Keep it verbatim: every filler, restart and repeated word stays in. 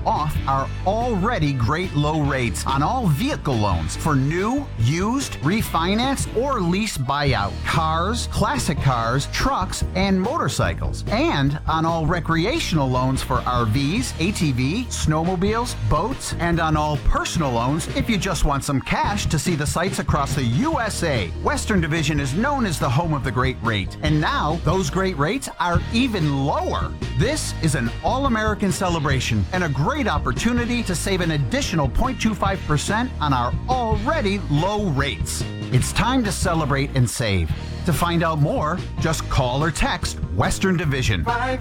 off our already great low rates on all vehicle loans for new, used, refinance, or lease buyout, cars, classic cars, trucks, and motorcycles, and on all recreational loans for R Vs, A T V, snowmobiles, boats, and on all personal loans if you just want some cash to see the sights across the U S A. Western Division is known as the home of the great rate, and now those great rates are even lower. This is an all-American celebration and a great opportunity to save an additional zero point two five percent on our already low rates. It's time to celebrate and save. To find out more, just call or text Western Division.